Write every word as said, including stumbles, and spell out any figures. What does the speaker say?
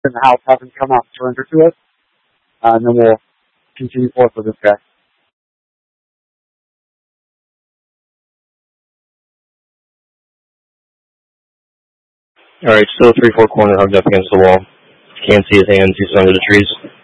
in the house, have him come out and surrender to us, uh, and then we'll continue forth with this guy. Alright, still three four corner, hugged up against the wall. Can't see his hands, he's under the trees.